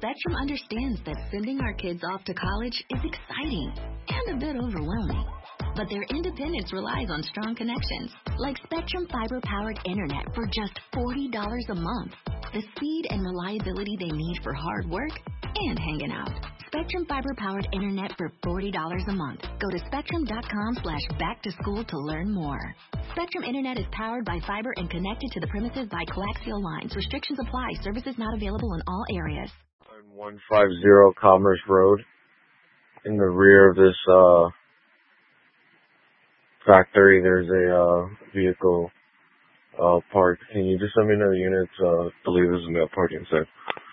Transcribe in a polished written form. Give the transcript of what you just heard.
Spectrum understands that sending our kids off to college is exciting and a bit overwhelming. But their independence relies on strong connections, like Spectrum fiber-powered internet for just $40 a month. The speed and reliability they need for hard work and hanging out. Spectrum fiber-powered internet for $40 a month. Go to spectrum.com/back-to-school to learn more. Spectrum Internet is powered by fiber and connected to the premises by coaxial lines. Restrictions apply. Services not available in all areas. On 150 Commerce Road, in the rear of this factory, there's a vehicle parked. Can you just let me know the units to leave this in that parking set?